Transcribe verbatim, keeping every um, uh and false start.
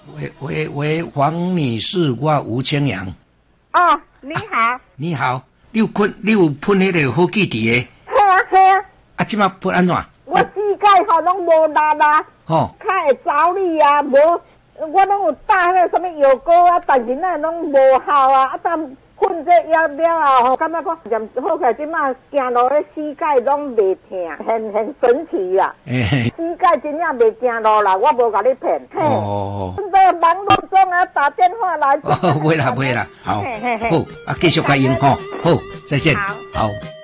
喂喂喂，黄女士，我吴清阳。 哦，你好。 你好，你有喷你有喷迄个好记伫诶？ 系啊系啊。 啊，即马喷安怎？ 我膝盖吼拢无力啊， 吼， 较会走力啊，无我拢有打迄个什么药膏啊，但是那拢无效啊，啊但喷这药了后，感觉讲念好起来，即马行路咧膝盖拢袂痛，很很神奇啊！ 欸、 膝盖真正袂行路啦，我无甲你骗。 哦， 在忙碌中啊，打电话来。 哦，袂啦袂啦，好，好，啊，继续加油吼，好，再见，好。好